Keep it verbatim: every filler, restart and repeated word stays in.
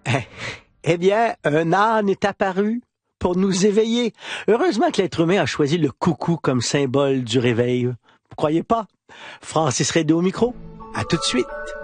Eh, eh bien, un âne est apparu pour nous éveiller. Heureusement que l'être humain a choisi le coucou comme symbole du réveil. Vous croyez pas? Francis Redé au micro. À tout de suite.